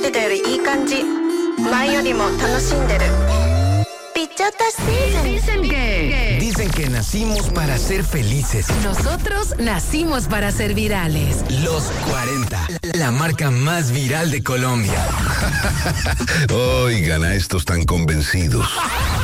ってたよりいい感じ。前よりも楽しんでる。 Dicen que nacimos para ser felices. Nosotros nacimos para ser virales. Los 40, la marca más viral de Colombia. Oigan a estos tan convencidos.